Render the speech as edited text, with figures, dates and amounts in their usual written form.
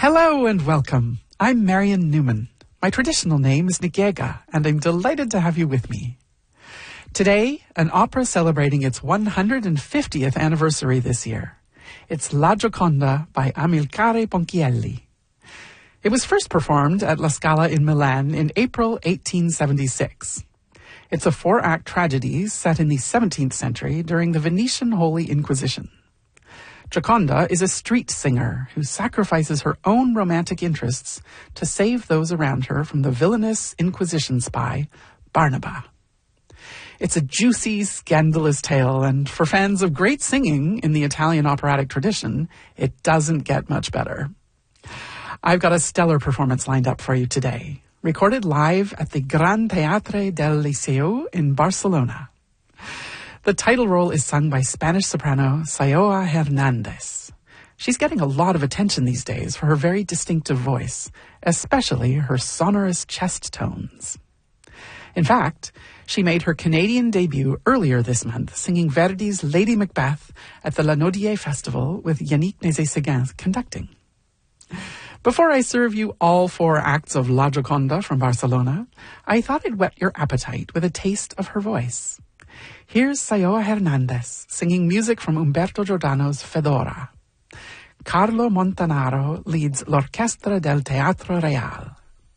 Hello and welcome. I'm Marion Newman. My traditional name is Nigega, and I'm delighted to have you with me. Today, an opera celebrating its 150th anniversary this year. It's La Gioconda by Amilcare Ponchielli. It was first performed at La Scala in Milan in April 1876. It's a 4-act tragedy set in the 17th century during the Venetian Holy Inquisition. Gioconda is a street singer who sacrifices her own romantic interests to save those around her from the villainous Inquisition spy, Barnaba. It's a juicy, scandalous tale, and for fans of great singing in the Italian operatic tradition, it doesn't get much better. I've got a stellar performance lined up for you today, recorded live at the Gran Teatre del Liceu in Barcelona. The title role is sung by Spanish soprano Sayoa Hernandez. She's getting a lot of attention these days for her very distinctive voice, especially her sonorous chest tones. In fact, she made her Canadian debut earlier this month, singing Verdi's Lady Macbeth at the La Naudière Festival with Yannick Nézet-Séguin conducting. Before I serve you all 4 acts of La Gioconda from Barcelona, I thought I'd whet your appetite with a taste of her voice. Here's Sayoa Hernandez singing music from Umberto Giordano's Fedora. Carlo Montanaro leads l'Orchestra del Teatro Real.